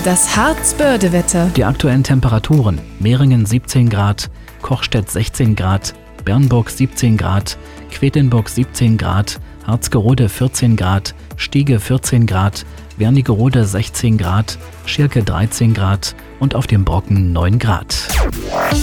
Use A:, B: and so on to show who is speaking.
A: Das Harz-Börde-Wetter.
B: Die aktuellen Temperaturen: Mehringen 17 Grad, Kochstedt 16 Grad, Bernburg 17 Grad, Quedlinburg 17 Grad, Harzgerode 14 Grad, Stiege 14 Grad, Wernigerode 16 Grad, Schirke 13 Grad und auf dem Brocken 9 Grad.